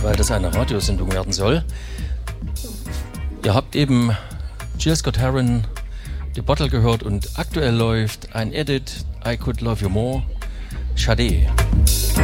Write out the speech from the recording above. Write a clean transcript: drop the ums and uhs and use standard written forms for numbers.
weil das eine Radiosendung werden soll. Ihr habt eben Jill Scott Heron, The Bottle gehört und aktuell läuft ein Edit, I Could Love You More, Sade.